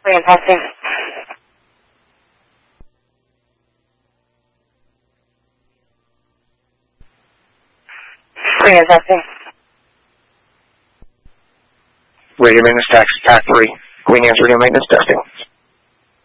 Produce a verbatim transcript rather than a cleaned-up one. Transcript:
Green testing. Green testing. Radio maintenance taxi, pack three. Queen Anne's radio maintenance testing.